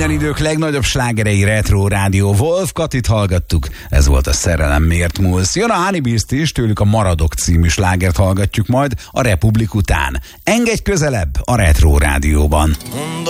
Minden idők legnagyobb slágerei Retro Rádió. Wolf Katit hallgattuk, ez volt a Szerelem miért múlsz. Jön a Honeybeast is, tőlük a Maradok című slágert hallgatjuk majd a Republik után. Engedj közelebb a Retro Rádióban.